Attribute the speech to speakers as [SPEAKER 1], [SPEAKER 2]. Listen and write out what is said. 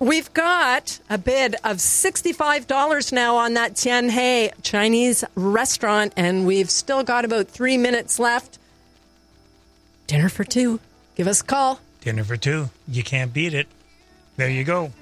[SPEAKER 1] We've got a bid of $65 now on that Tianhe Chinese restaurant, and we've still got about 3 minutes left. Dinner for two. Give us a call.
[SPEAKER 2] Dinner for two. You can't beat it. There you go.